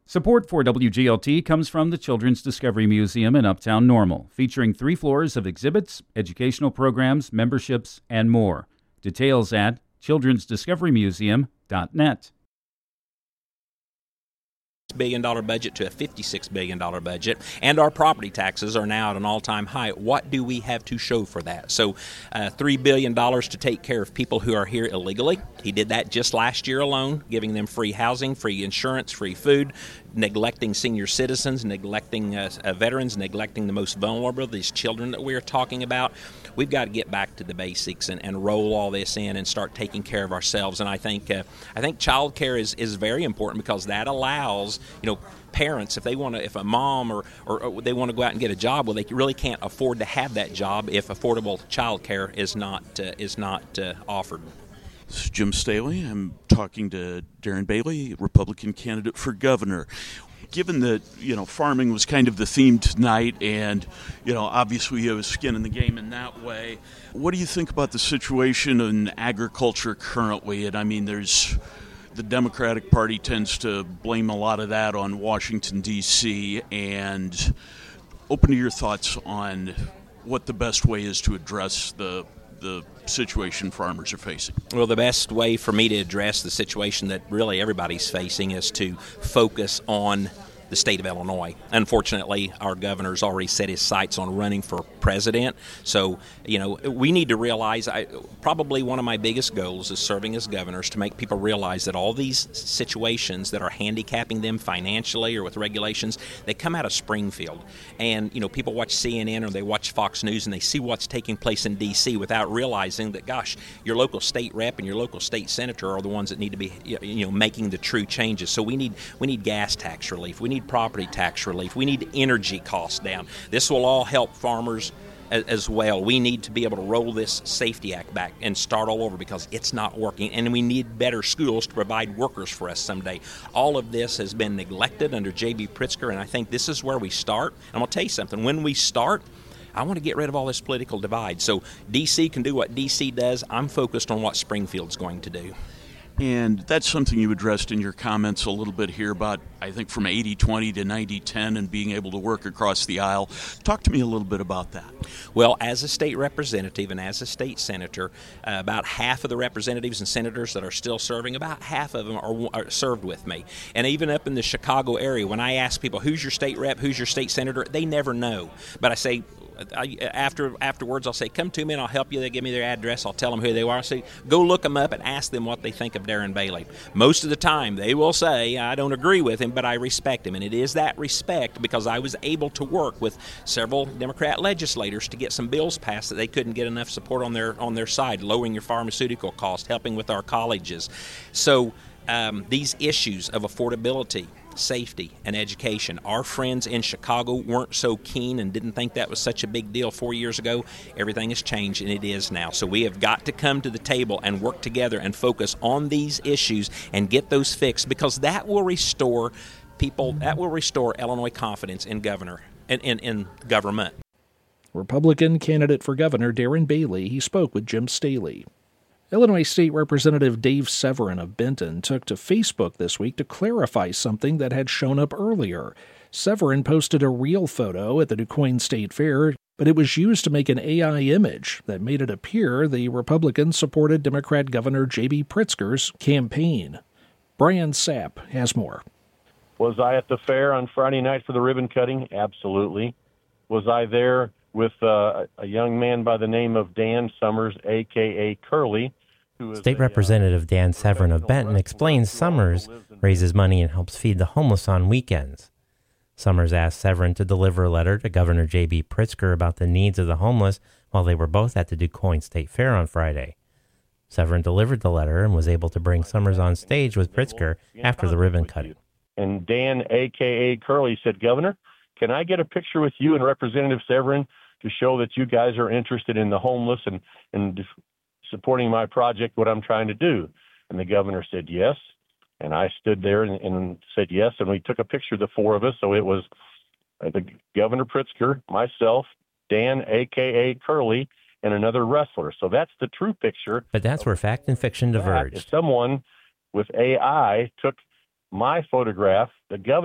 Support for WGLT comes from the Children's Discovery Museum in Uptown Normal, featuring 3 floors of exhibits, educational programs, memberships, and more. Details at childrensdiscoverymuseum.net. $6 billion budget to a $56 billion budget, and our property taxes are now at an all-time high. What do we have to show for that? So $3 billion to take care of people who are here illegally. He did that just last year alone, giving them free housing, free insurance, free food, neglecting senior citizens, neglecting veterans, neglecting the most vulnerable, these children that we're talking about. We've got to get back to the basics and roll all this in and start taking care of ourselves. And I think child care is very important, because that allows, parents, if a mom or they want to go out and get a job, well, they really can't afford to have that job if affordable child care is not offered. This is Jim Staley. I'm talking to Darren Bailey, Republican candidate for governor. Given that, farming was kind of the theme tonight, and, obviously you have skin in the game in that way, what do you think about the situation in agriculture currently? And I mean, the Democratic Party tends to blame a lot of that on Washington, D.C., and open to your thoughts on what the best way is to address the situation farmers are facing. Well, the best way for me to address the situation that really everybody's facing is to focus on the state of Illinois. Unfortunately, our governor's already set his sights on running for president. So, we need to realize, probably one of my biggest goals is serving as governor is to make people realize that all these situations that are handicapping them financially or with regulations, they come out of Springfield. And, people watch CNN or they watch Fox News and they see what's taking place in D.C. without realizing that, gosh, your local state rep and your local state senator are the ones that need to be, making the true changes. So we need gas tax relief. We need property tax relief. We need energy costs down. This will all help farmers as well. We need to be able to roll this Safety Act back and start all over, because it's not working, and we need better schools to provide workers for us someday. All of this has been neglected under J.B. Pritzker, and I think this is where we start. I'm going to tell you something. When we start, I want to get rid of all this political divide. So D.C. can do what D.C. does. I'm focused on what Springfield's going to do. And that's something you addressed in your comments a little bit here about, I think, from 80-20 to 90-10 and being able to work across the aisle. Talk to me a little bit about that. Well, as a state representative and as a state senator, about half of the representatives and senators that are still serving, about half of them are served with me. And even up in the Chicago area, when I ask people, who's your state rep, who's your state senator, they never know. But I say, afterwards, I'll say, come to me and I'll help you. They give me their address. I'll tell them who they are. I say, go look them up and ask them what they think of Darren Bailey. Most of the time, they will say, I don't agree with him, but I respect him. And it is that respect because I was able to work with several Democrat legislators to get some bills passed that they couldn't get enough support on their side, lowering your pharmaceutical cost, helping with our colleges. So these issues of affordability, safety, and education. Our friends in Chicago weren't so keen and didn't think that was such a big deal 4 years ago. Everything has changed, and it is now. So we have got to come to the table and work together and focus on these issues and get those fixed, because that will restore Illinois confidence in in government. Republican candidate for governor Darren Bailey, he spoke with Jim Staley. Illinois State Representative Dave Severin of Benton took to Facebook this week to clarify something that had shown up earlier. Severin posted a real photo at the DuQuoin State Fair, but it was used to make an AI image that made it appear the Republican supported Democrat Governor J.B. Pritzker's campaign. Brian Sapp has more. Was I at the fair on Friday night for the ribbon cutting? Absolutely. Was I there with a young man by the name of Dan Summers, a.k.a. Curly? State Representative Dan Severin of Benton explains Summers raises money and helps feed the homeless on weekends. Summers asked Severin to deliver a letter to Governor J.B. Pritzker about the needs of the homeless while they were both at the DuQuoin State Fair on Friday. Severin delivered the letter and was able to bring Summers on stage with Pritzker after the ribbon cutting. And Dan, a.k.a. Curly, said, "Governor, can I get a picture with you and Representative Severin to show that you guys are interested in the homeless and supporting my project, what I'm trying to do?" And the governor said yes. And I stood there and said yes. And we took a picture, the four of us. So it was the Governor Pritzker, myself, Dan, a.k.a. Curly, and another wrestler. So that's the true picture. But that's where fact and fiction diverged. If someone with AI took my photograph, the governor